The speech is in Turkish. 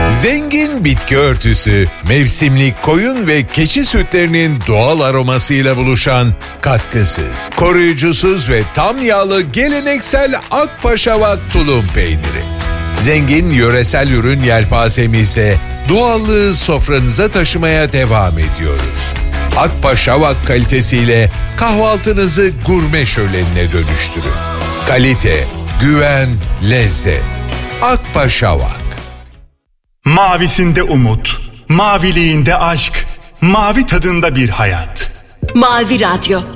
Zengin bitki örtüsü, mevsimlik koyun ve keçi sütlerinin doğal aromasıyla buluşan katkısız, koruyucusuz ve tam yağlı geleneksel Akpaşavak tulum peyniri. Zengin yöresel ürün yelpazemizde doğallığı sofranıza taşımaya devam ediyoruz. Akpaşavak kalitesiyle kahvaltınızı gurme şölenine dönüştürün. Kalite, güven, lezzet. Akpaşavak. Mavisinde umut, maviliğinde aşk, mavi tadında bir hayat. Mavi Radyo.